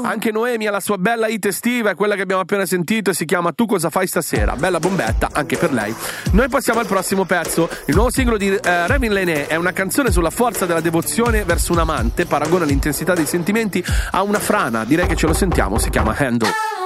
Anche Noemi ha la sua bella hit estiva, è quella che abbiamo appena sentito e si chiama Tu cosa fai stasera. Bella bombetta anche per lei. Noi passiamo al prossimo pezzo. Il nuovo singolo di Ravin Lené è una canzone sulla forza della devozione verso un amante, paragona l'intensità dei sentimenti a una frana. Direi che ce lo sentiamo, si chiama Handle.